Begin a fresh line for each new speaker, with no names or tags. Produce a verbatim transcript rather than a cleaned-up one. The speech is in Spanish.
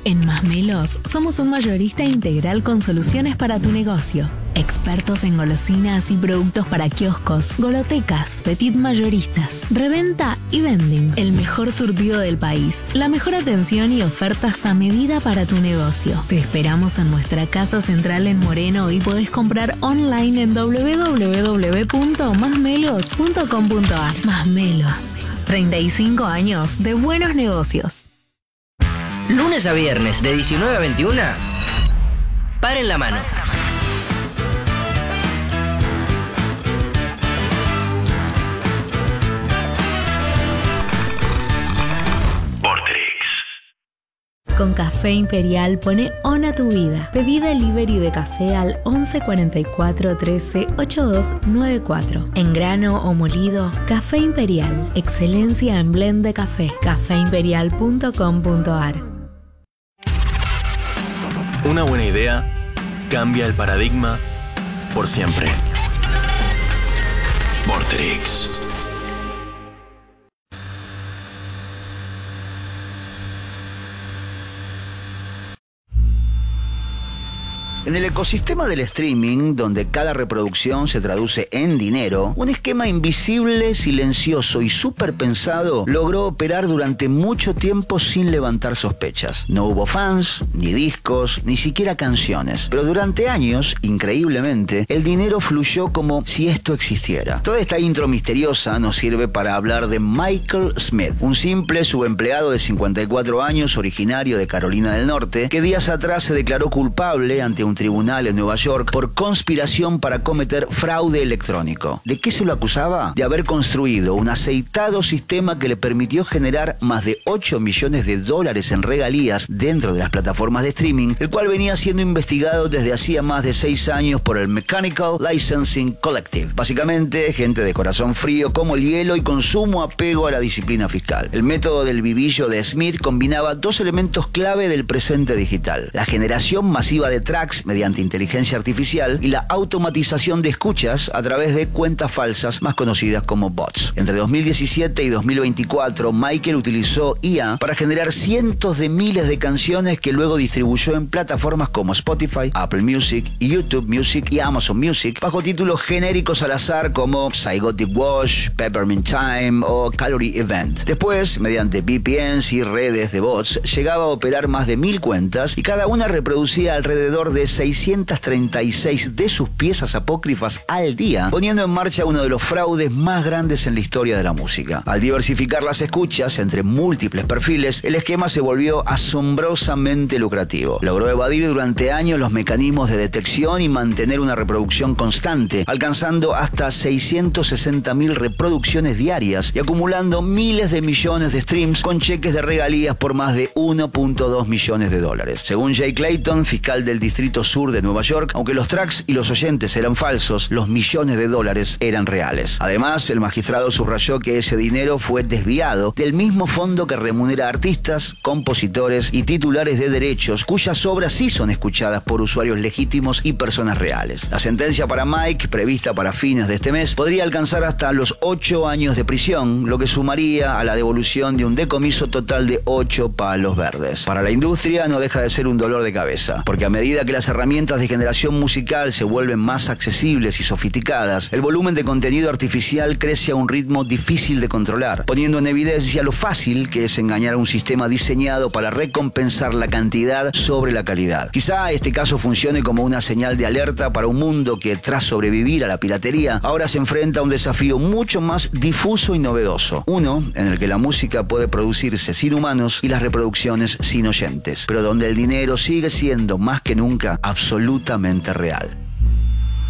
En Masmelos somos un mayorista integral con soluciones para tu negocio. Expertos en golosinas y productos para kioscos, golotecas, petit mayoristas, reventa y vending. El mejor surtido del país. La mejor atención y ofertas a medida para tu negocio. Te esperamos en nuestra casa central en Moreno y podés comprar online en doble u doble u doble u punto masmelos punto com punto a r. Masmelos. treinta y cinco años de buenos negocios.
Lunes a viernes de diecinueve a veintiuno, Paren la Mano.
Con Café Imperial pone on a tu vida. Pedí delivery de café al once cuarenta y cuatro trece ochenta y dos noventa y cuatro. En grano o molido, Café Imperial. Excelencia en blend de café. café imperial punto com punto a r.
Una buena idea cambia el paradigma por siempre. Vorterix.
En el ecosistema del streaming, donde cada reproducción se traduce en dinero, un esquema invisible, silencioso y súper pensado logró operar durante mucho tiempo sin levantar sospechas. No hubo fans, ni discos, ni siquiera canciones. Pero durante años, increíblemente, el dinero fluyó como si esto existiera. Toda esta intro misteriosa nos sirve para hablar de Michael Smith, un simple subempleado de cincuenta y cuatro años, originario de Carolina del Norte, que días atrás se declaró culpable ante un tribunal en Nueva York por conspiración para cometer fraude electrónico. ¿De qué se lo acusaba? De haber construido un aceitado sistema que le permitió generar más de ocho millones de dólares en regalías dentro de las plataformas de streaming, el cual venía siendo investigado desde hacía más de seis años por el Mechanical Licensing Collective. Básicamente, gente de corazón frío como el hielo y con sumo apego a la disciplina fiscal. El método del vivillo de Smith combinaba dos elementos clave del presente digital: la generación masiva de tracks mediante inteligencia artificial y la automatización de escuchas a través de cuentas falsas más conocidas como bots. Entre dos mil diecisiete y dos mil veinticuatro, Michael utilizó I A para generar cientos de miles de canciones que luego distribuyó en plataformas como Spotify, Apple Music, YouTube Music y Amazon Music bajo títulos genéricos al azar como Zygotic Wash, Peppermint Time o Calorie Event. Después, mediante V P Ns y redes de bots, llegaba a operar más de mil cuentas y cada una reproducía alrededor de seiscientas treinta y seis de sus piezas apócrifas al día, poniendo en marcha uno de los fraudes más grandes en la historia de la música. Al diversificar las escuchas entre múltiples perfiles, el esquema se volvió asombrosamente lucrativo. Logró evadir durante años los mecanismos de detección y mantener una reproducción constante, alcanzando hasta seiscientas sesenta mil reproducciones diarias y acumulando miles de millones de streams con cheques de regalías por más de uno punto dos millones de dólares. Según Jay Clayton, fiscal del distrito sur de Nueva York, aunque los tracks y los oyentes eran falsos, los millones de dólares eran reales. Además, el magistrado subrayó que ese dinero fue desviado del mismo fondo que remunera a artistas, compositores y titulares de derechos cuyas obras sí son escuchadas por usuarios legítimos y personas reales. La sentencia para Mike, prevista para fines de este mes, podría alcanzar hasta los ocho años de prisión, lo que sumaría a la devolución de un decomiso total de ocho palos verdes. Para la industria no deja de ser un dolor de cabeza, porque a medida que las herramientas de generación musical se vuelven más accesibles y sofisticadas, el volumen de contenido artificial crece a un ritmo difícil de controlar, poniendo en evidencia lo fácil que es engañar a un sistema diseñado para recompensar la cantidad sobre la calidad. Quizá este caso funcione como una señal de alerta para un mundo que, tras sobrevivir a la piratería, ahora se enfrenta a un desafío mucho más difuso y novedoso. Uno en el que la música puede producirse sin humanos y las reproducciones sin oyentes, pero donde el dinero sigue siendo más que nunca absolutamente real.